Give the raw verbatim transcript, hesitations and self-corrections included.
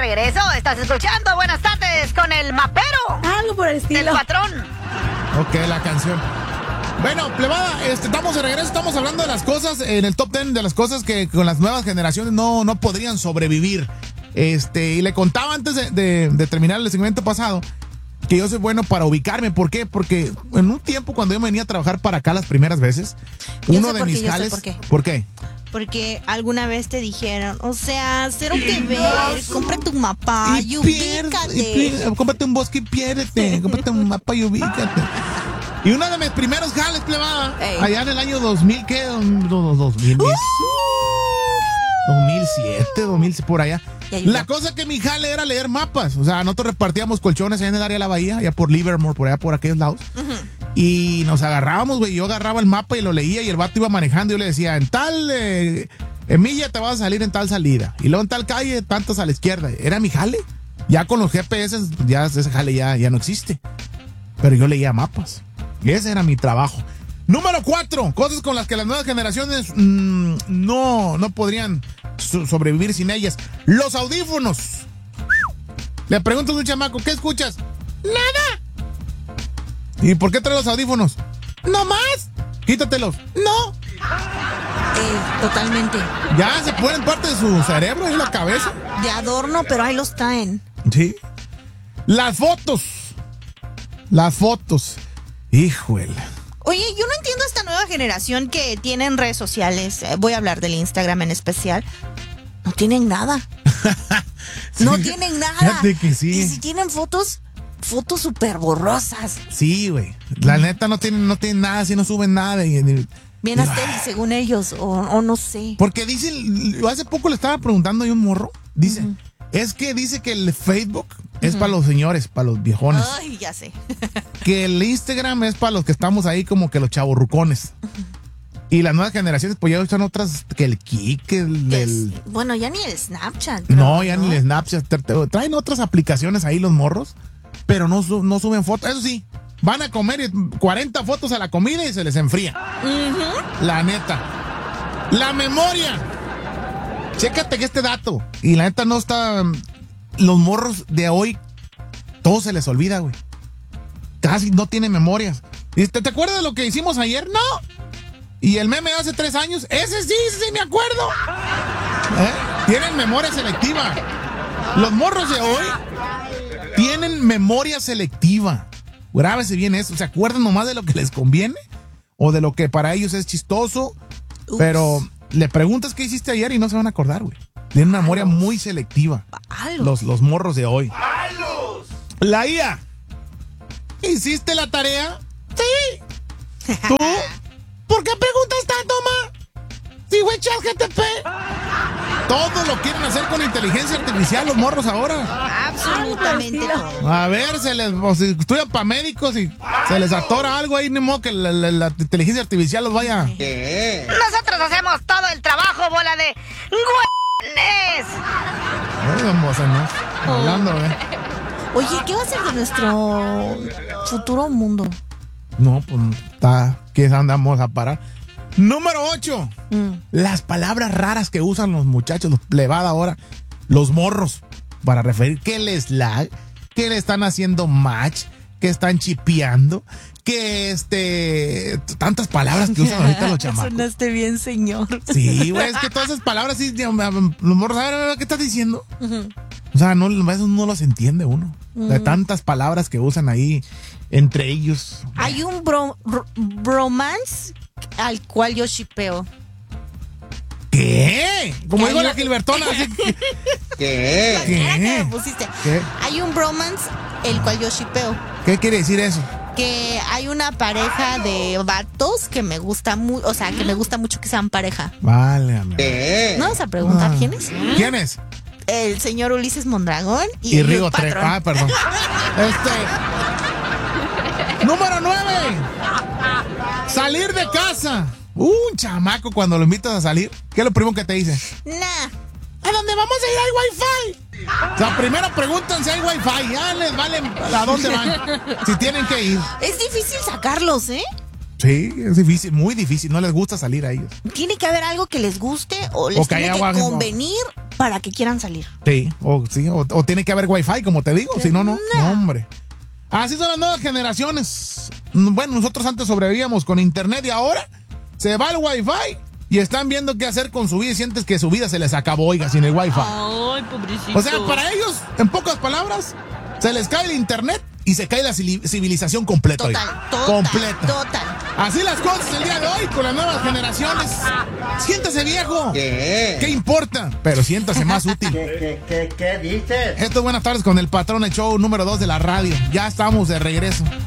regreso. Estás escuchando Buenas tardes con el mapero. Algo por el estilo. Del patrón. Ok, la canción. Bueno, plebada, este, estamos de regreso, estamos hablando de las cosas, en el top ten de las cosas que con las nuevas generaciones no, no podrían sobrevivir. Este, y le contaba antes de, de, de terminar el segmento pasado que yo soy bueno para ubicarme. ¿Por qué? Porque en un tiempo cuando yo me venía a trabajar para acá las primeras veces, Yo uno sé de por qué, mis yo sé jales. por qué. ¿Por qué? Porque alguna vez te dijeron, o sea, cero que ver, compra tu mapa y, y ubícate. Y pier, cómprate un bosque y piérdete, cómprate un mapa y ubícate. Y uno de mis primeros jales, plebada, Ey. allá en el año dos mil, ¿qué? dos mil, Uh. dos mil siete, dos mil, por allá. ayudó. La cosa que mi jale era leer mapas. O sea, nosotros repartíamos colchones allá en el área de la bahía, allá por Livermore, por allá por aquellos lados. Uh-huh. Y nos agarrábamos, güey. Yo agarraba el mapa y lo leía y el vato iba manejando. Y yo le decía, en tal eh, en milla te vas a salir en tal salida. Y luego en tal calle, tantos a la izquierda. Era mi jale. Ya con los G P S, ya ese jale ya, ya no existe. Pero yo leía mapas. Y ese era mi trabajo. Número cuatro, cosas con las que las nuevas generaciones mmm, no, no podrían so- sobrevivir sin ellas. Los audífonos. Le pregunto a un chamaco, ¿qué escuchas? Nada. ¿Y por qué traes los audífonos? No más. Quítatelos. No. Eh, totalmente. Ya se ponen parte de su cerebro en la cabeza. De adorno, pero ahí los traen. Sí. Las fotos. Las fotos. Híjole. Oye, yo no entiendo esta nueva generación que tienen redes sociales. Eh, voy a hablar del Instagram en especial. No tienen nada. Sí, no tienen nada. Fíjate que sí. Y si tienen fotos, fotos súper borrosas. Sí, güey. La neta no tienen, no tienen nada, si no suben nada. Y, y, Bien aesthetic, según ellos, o, o no sé. porque dicen, yo hace poco le estaba preguntando a un morro, dice, uh-huh. es que dice que el Facebook es uh-huh. para los señores, para los viejones. Ay, ya sé. Que el Instagram es para los que estamos ahí como que los chavorrucones. Uh-huh. Y las nuevas generaciones pues ya usan otras, que el Kik, el... el bueno, ya ni el Snapchat. Creo, no, ya ¿no? ni el Snapchat. Traen otras aplicaciones ahí los morros, pero no, no suben fotos. Eso sí, van a comer cuarenta fotos a la comida y se les enfría. Uh-huh. La neta. La memoria. Chécate que este dato. Y la neta no está... Los morros de hoy, todo se les olvida, güey. Casi no tienen memorias. ¿Te, ¿Te acuerdas de lo que hicimos ayer? No. Y el meme de hace tres años, ese sí, ese sí me acuerdo. ¿Eh? Tienen memoria selectiva. Los morros de hoy tienen memoria selectiva. Grábese bien eso. ¿Se acuerdan nomás de lo que les conviene? O de lo que para ellos es chistoso. Ups. Pero le preguntas qué hiciste ayer y no se van a acordar, güey. Tienen una memoria muy selectiva. Los, los morros de hoy. La I A. ¿Hiciste la tarea? Sí. ¿Tú? ¿Por qué preguntas tanto, ma? Sí, güey, chat G T P. Todo lo quieren hacer con inteligencia artificial los morros ahora. Absolutamente. A ver, se les, o si estudian para médicos y se les atora algo ahí, ni modo que la, la, la inteligencia artificial los vaya. ¿Qué? Nosotros hacemos todo el trabajo, bola de güeyes. Ay, don Bosa, ¿no? Hablando, ¿eh? Oye, ¿qué va a ser de nuestro futuro mundo? No, pues está, ¿qué andamos a parar? Número ocho. Mm. Las palabras raras que usan los muchachos, los plebados ahora, los morros, para referir que les lag, que le están haciendo match, que están chipeando, que este... Tantas palabras que usan ahorita los chamacos. Sonaste bien, señor. Sí, güey, es que todas esas palabras, sí, los morros, a ver, a ver, ¿qué estás diciendo? Uh-huh. O sea, no, a veces no los entiende uno. Uh-huh. De tantas palabras que usan ahí entre ellos. Hay un bro, bro, bromance al cual yo shipeo. ¿Qué? Como digo la Gilbertona. Así que... ¿Qué? ¿Qué? Que me pusiste. ¿Qué? Hay un bromance el cual yo shipeo. ¿Qué quiere decir eso? Que hay una pareja de vatos que me gusta mucho, o sea, que me gusta mucho que sean pareja. Vale, amigo. ¿No vas a preguntar ah. quién es? ¿Quién es? El señor Ulises Mondragón y, y Rigo Trejo. Ah, perdón. Este. Número nueve. Salir de casa. Un chamaco cuando lo invitas a salir, ¿qué es lo primero que te dice? Nah. ¿A dónde vamos a ir hay wifi? O sea, primero preguntan si hay wifi. Ya les vale a dónde van. Si tienen que ir. Es difícil sacarlos, ¿eh? Sí, es difícil, muy difícil. No les gusta salir a ellos. Tiene que haber algo que les guste o les o tiene que, que convenir para que quieran salir. Sí, o, sí, o, o tiene que haber wifi, como te digo, si no, no, no, hombre. Así son las nuevas generaciones. Bueno, nosotros antes sobrevivíamos con internet y ahora se va el wifi y están viendo qué hacer con su vida y sientes que su vida se les acabó, oiga, sin el wifi. Ay, pobrecito. O sea, para ellos, en pocas palabras, se les cae el internet y se cae la civilización completa. Total, oiga. total, completa. total. Así las cosas el día de hoy con las nuevas generaciones. Siéntase viejo. ¿Qué? ¿Qué importa? Pero siéntase más útil. ¿Qué, qué, qué, qué dices? Esto es Buenas Tardes con el Patrón, el show número dos de la radio. Ya estamos de regreso.